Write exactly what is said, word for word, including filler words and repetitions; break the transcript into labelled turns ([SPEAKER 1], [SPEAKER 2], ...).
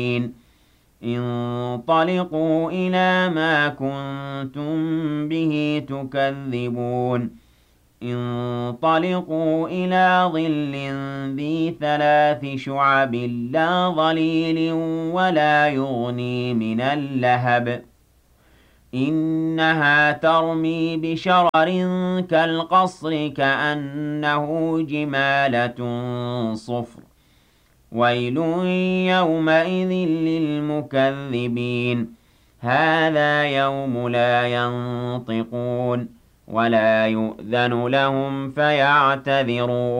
[SPEAKER 1] انطَلِقُوا إِلَىٰ مَا كُنتُم بِهِ تُكَذِّبُونَ انطَلِقُوا إِلَىٰ ظِلٍّ ذِي ثَلَاثِ شُعَبٍ لَّا ظَلِيلٍ وَلَا يُغْنِي مِنَ اللَّهَبِ إِنَّهَا تَرْمِي بِشَرَرٍ كَالْقَصْرِ كَأَنَّهُ جِمَالَتٌ صُفْرٌ وَيْلٌ يَوْمَئِذٍ لِّلْمُكَذِّبِينَ هَٰذَا يَوْمُ لَا يَنطِقُونَ وَلَا يُؤْذَنُ لَهُمْ فَيَعْتَذِرُونَ